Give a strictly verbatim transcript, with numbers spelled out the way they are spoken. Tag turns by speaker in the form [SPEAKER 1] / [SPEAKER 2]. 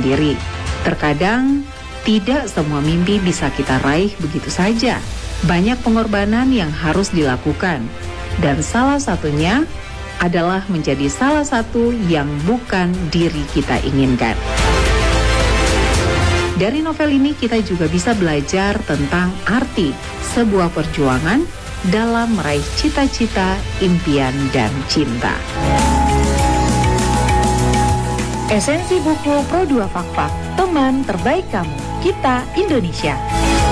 [SPEAKER 1] sendiri. Terkadang, tidak semua mimpi bisa kita raih begitu saja. Banyak pengorbanan yang harus dilakukan. Dan salah satunya adalah menjadi salah satu yang bukan diri kita inginkan. Dari novel ini kita juga bisa belajar tentang arti sebuah perjuangan dalam meraih cita-cita, impian, dan cinta.
[SPEAKER 2] Esensi buku Pro dua Fakfak, teman terbaik kamu, kita Indonesia.